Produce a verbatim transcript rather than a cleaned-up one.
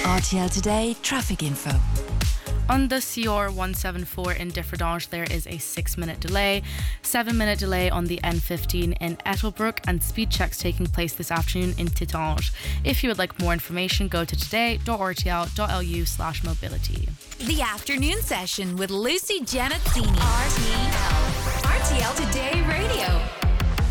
R T L Today traffic info. On the C R one seventy-four in Differdange, there is a six-minute delay, seven-minute delay on the N fifteen in Ettelbruck, and speed checks taking place this afternoon in Titange. If you would like more information, go to today.rtl.lu slash mobility. The afternoon session with Lucy Janetzini. R T L. R T L Today Radio.